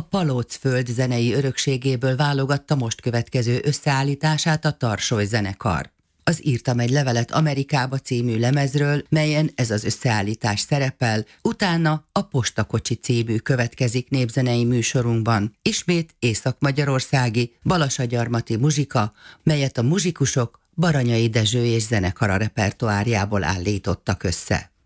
Palócföld zenei örökségéből válogatta most következő összeállítását a Tarsoly zenekar. Az Írtam egy levelet Amerikába című lemezről, melyen ez az összeállítás szerepel, utána a Postakocsi című következik népzenei műsorunkban. Ismét észak-magyarországi balasagyarmati muzsika, melyet a muzsikusok Baranyai Dezső és zenekara repertoárjából állítottak össze.